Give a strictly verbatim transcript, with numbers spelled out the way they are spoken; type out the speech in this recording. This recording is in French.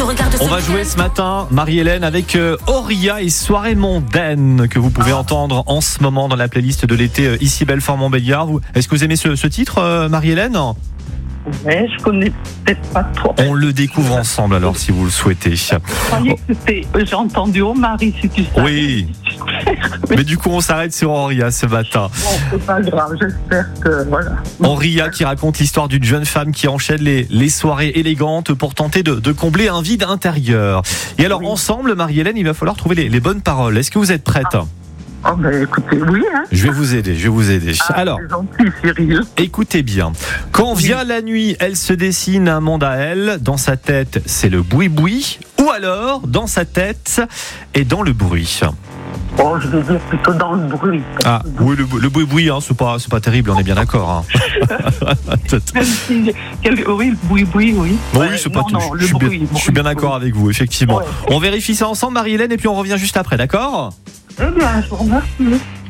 On va jouer ce matin, Marie-Hélène, avec euh, Auria et Soirée mondaine, que vous pouvez entendre en ce moment dans la playlist de l'été euh, ici Belfort-Montbéliard. Vous, est-ce que vous aimez ce, ce titre, euh, Marie-Hélène ? Ouais, je connais peut-être pas trop. On le découvre ensemble alors, si vous le souhaitez. Je croyais que c'était... J'ai entendu Oh Marie, si tu savais. Oui. Mais du coup, on s'arrête sur Auria ce matin. Bon, c'est pas grave, j'espère que... Voilà. Auria qui raconte l'histoire d'une jeune femme qui enchaîne les, les soirées élégantes pour tenter de, de combler un vide intérieur. Et alors, oui. Ensemble, Marie-Hélène, il va falloir trouver les, les bonnes paroles. Est-ce que vous êtes prête ? Ah. Oh ben écoutez, oui. Hein. Je vais vous aider, je vais vous aider. Ah, alors, c'est gentil, Cyril. Écoutez bien. Quand vient la nuit, elle se dessine un monde à elle. Dans sa tête, c'est le boui-boui. Ou alors, dans sa tête et dans le bruit. Oh, je vais dire plutôt dans le bruit. Ah, oui, le, le boui-boui, hein, c'est pas, c'est pas terrible, on est bien d'accord. Hein. Même si, quel, oui, le boui-boui, oui. Bon, ouais, oui, c'est non, pas non, tout. le Je suis bruit, bien, bruit, je suis bien d'accord bruit. avec vous, effectivement. Ouais. On vérifie ça ensemble, Marie-Hélène, et puis on revient juste après, d'accord ? Eh bien, je vous remercie.